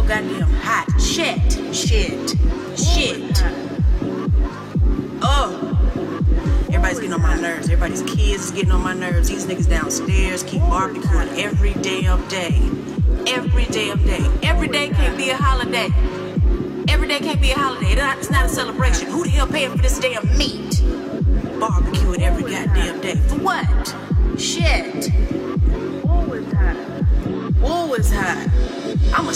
goddamn hot. Shit. Oh. Everybody's getting on my nerves. Everybody's kids is getting on my nerves. These niggas downstairs keep barbecuing every damn day. Every damn day. Every day can't be a holiday. Every day can't be a holiday. It's not a celebration. Who the hell paying for this damn meat? Barbecuing every goddamn day. For what? Shit. Wool is hot. I'ma